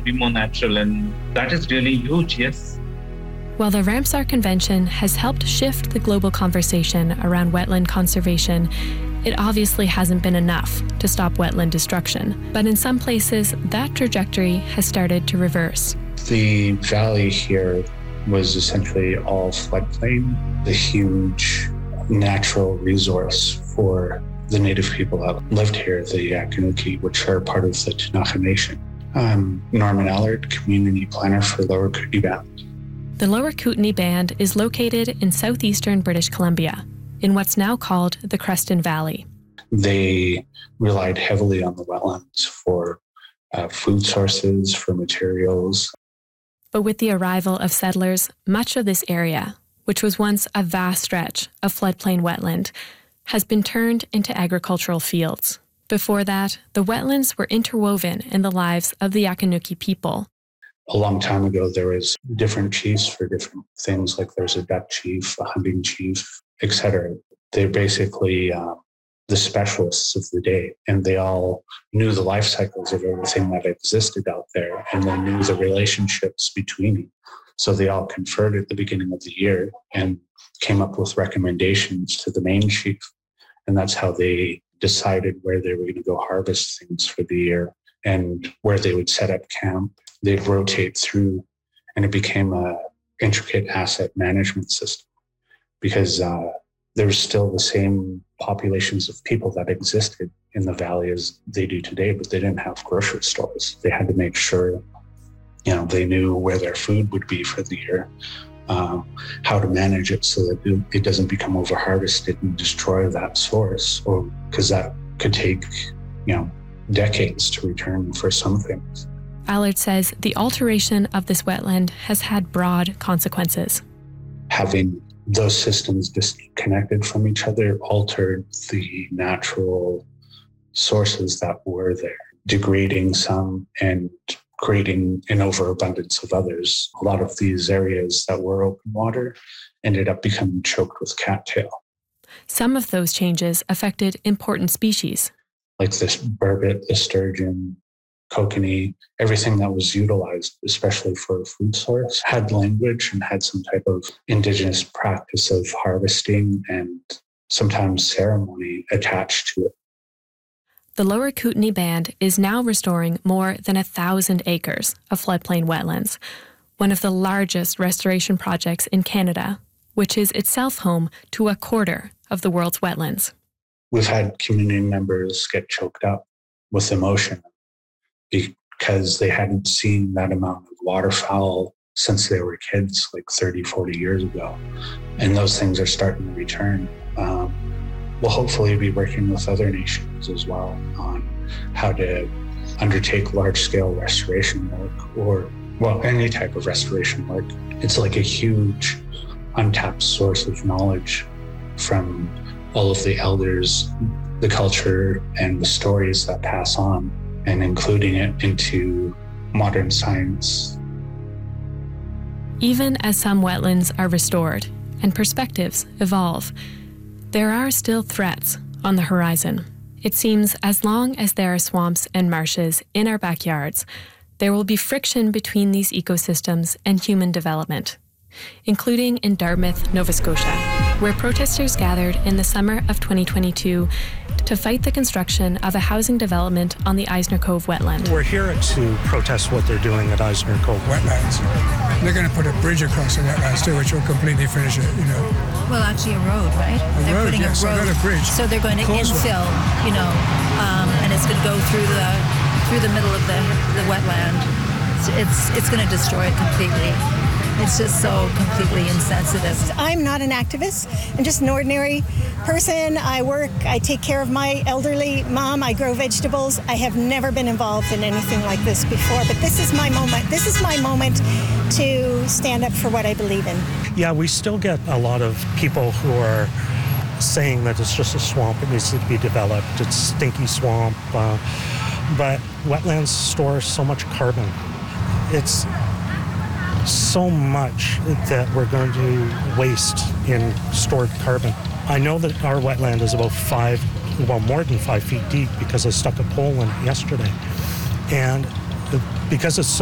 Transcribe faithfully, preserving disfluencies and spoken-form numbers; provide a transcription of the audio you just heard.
be more natural, and that is really huge, yes. While the Ramsar Convention has helped shift the global conversation around wetland conservation, it obviously hasn't been enough to stop wetland destruction. But in some places, that trajectory has started to reverse. The valley here was essentially all floodplain, the huge natural resource for the native people that lived here, the Yaqanuki, which are part of the Ktunaxa Nation. I'm Norman Allard, community planner for Lower Kootenay Band. The Lower Kootenay Band is located in southeastern British Columbia, in what's now called the Creston Valley. They relied heavily on the wetlands for uh, food sources, for materials. But with the arrival of settlers, much of this area, which was once a vast stretch of floodplain wetland, has been turned into agricultural fields. Before that, the wetlands were interwoven in the lives of the Yaqanuki people. A long time ago, there was different chiefs for different things, like there's a duck chief, a hunting chief, et cetera. They're basically uh, the specialists of the day, and they all knew the life cycles of everything that existed out there, and they knew the relationships between them. So they all conferred at the beginning of the year and came up with recommendations to the main chief, and that's how they decided where they were going to go harvest things for the year and where they would set up camp. They'd rotate through, and it became a intricate asset management system because uh, there's still the same populations of people that existed in the valley as they do today, but they didn't have grocery stores. They had to make sure, you know, they knew where their food would be for the year, um, how to manage it so that it, it doesn't become over-harvested and destroy that source, or because that could take, you know, decades to return for some things. Allard says the alteration of this wetland has had broad consequences. Having those systems disconnected from each other altered the natural sources that were there, degrading some and creating an overabundance of others. A lot of these areas that were open water ended up becoming choked with cattail. Some of those changes affected important species. Like this burbot, the sturgeon, kokanee, everything that was utilized, especially for a food source, had language and had some type of indigenous practice of harvesting and sometimes ceremony attached to it. The Lower Kootenay Band is now restoring more than a thousand acres of floodplain wetlands, one of the largest restoration projects in Canada, which is itself home to a quarter of the world's wetlands. We've had community members get choked up with emotion because they hadn't seen that amount of waterfowl since they were kids, like thirty, forty years ago. And those things are starting to return. Um, we'll hopefully be working with other nations as well on how to undertake large-scale restoration work, or, well, any type of restoration work. It's like a huge untapped source of knowledge from all of the elders, the culture, and the stories that pass on, and including it into modern science. Even as some wetlands are restored and perspectives evolve, there are still threats on the horizon. It seems as long as there are swamps and marshes in our backyards, there will be friction between these ecosystems and human development, including in Dartmouth, Nova Scotia, where protesters gathered in the summer of twenty twenty-two to fight the construction of a housing development on the Eisner Cove wetland. We're here to protest what they're doing at Eisner Cove. Wetlands. They're going to put a bridge across the wetlands too, which will completely finish it, you know. Well, actually a road, right? A they're road, putting yes, a road. not a bridge. So they're going to Causeway. infill, you know, um, and it's going to go through the through the middle of the, the wetland. It's, it's, it's going to destroy it completely. It's just so completely insensitive. I'm not an activist. I'm just an ordinary person. I work, I take care of my elderly mom, I grow vegetables. I have never been involved in anything like this before, but this is my moment. This is my moment to stand up for what I believe in. Yeah, we still get a lot of people who are saying that it's just a swamp, it needs to be developed, it's stinky swamp, uh, but wetlands store so much carbon. It's so much that we're going to waste in stored carbon. I know that our wetland is about five, well, more than five feet deep because I stuck a pole in it yesterday. And because it's so